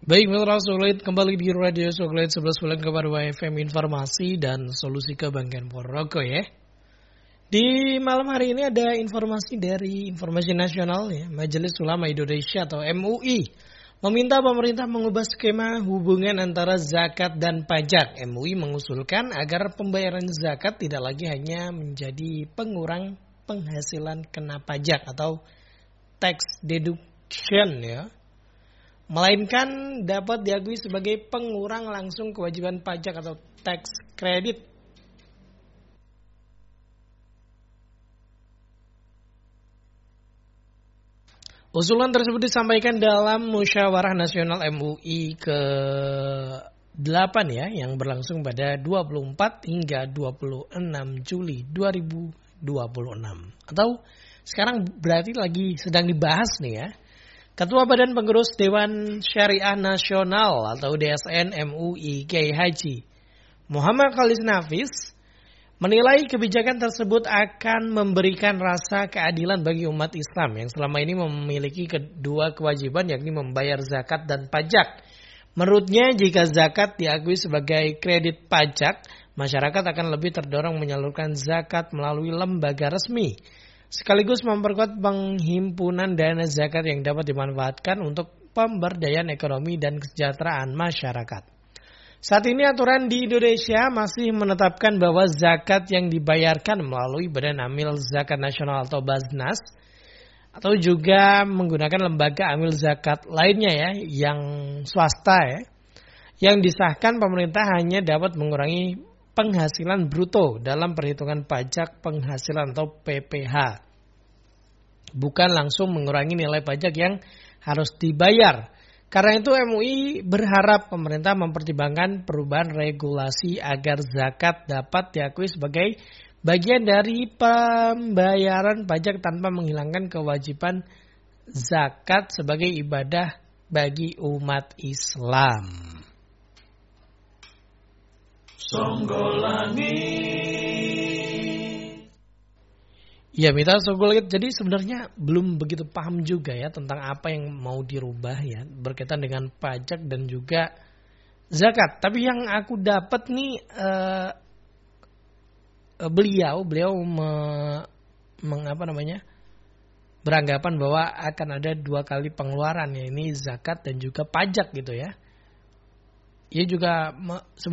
Baik, Mitra Sulit kembali di Radio Sulit 11 bulan kabar WFM Informasi dan Solusi Kebanggaan Ponorogo ya. Di malam hari ini ada informasi dari Informasi Nasional ya. Majelis Ulama Indonesia atau MUI meminta pemerintah mengubah skema hubungan antara zakat dan pajak. MUI mengusulkan agar pembayaran zakat tidak lagi hanya menjadi pengurang penghasilan kena pajak atau tax deduction ya, melainkan dapat diakui sebagai pengurang langsung kewajiban pajak atau tax credit. Usulan tersebut disampaikan dalam Musyawarah Nasional MUI ke-8 ya, yang berlangsung pada 24 hingga 26 Juli 2026. Atau sekarang berarti lagi sedang dibahas nih ya. Ketua Badan Pengurus Dewan Syariah Nasional atau DSN MUI Kiai Haji Muhammad Khalis Nafis menilai kebijakan tersebut akan memberikan rasa keadilan bagi umat Islam yang selama ini memiliki kedua kewajiban, yakni membayar zakat dan pajak. Menurutnya, jika zakat diakui sebagai kredit pajak, masyarakat akan lebih terdorong menyalurkan zakat melalui lembaga resmi, sekaligus memperkuat penghimpunan dana zakat yang dapat dimanfaatkan untuk pemberdayaan ekonomi dan kesejahteraan masyarakat. Saat ini aturan di Indonesia masih menetapkan bahwa zakat yang dibayarkan melalui Badan Amil Zakat Nasional atau Baznas atau juga menggunakan lembaga amil zakat lainnya ya, yang swasta ya, yang disahkan pemerintah hanya dapat mengurangi penghasilan bruto dalam perhitungan pajak penghasilan atau PPH, bukan langsung mengurangi nilai pajak yang harus dibayar. Karena itu MUI berharap pemerintah mempertimbangkan perubahan regulasi agar zakat dapat diakui sebagai bagian dari pembayaran pajak tanpa menghilangkan kewajiban zakat sebagai ibadah bagi umat Islam. Songgolani. Ya Mitra Songgolani, jadi sebenarnya belum begitu paham juga ya tentang apa yang mau dirubah ya berkaitan dengan pajak dan juga zakat. Tapi yang aku dapat nih beliau beranggapan bahwa akan ada 2 kali pengeluaran ya, ini zakat dan juga pajak gitu ya. Ia juga